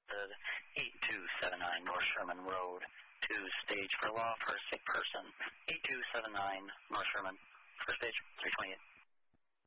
requested 8279 North Sherman Road to stage for law for a sick person. 8279 North Sherman, first stage, 328.